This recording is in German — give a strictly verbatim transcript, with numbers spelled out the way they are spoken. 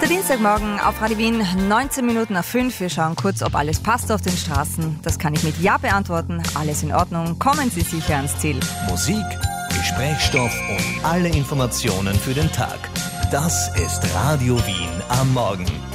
Der Dienstagmorgen auf Radio Wien, neunzehn Minuten nach fünf. Wir schauen kurz, ob alles passt auf den Straßen. Das kann ich mit Ja beantworten. Alles in Ordnung. Kommen Sie sicher ans Ziel. Musik, Gesprächsstoff und alle Informationen für den Tag. Das ist Radio Wien am Morgen.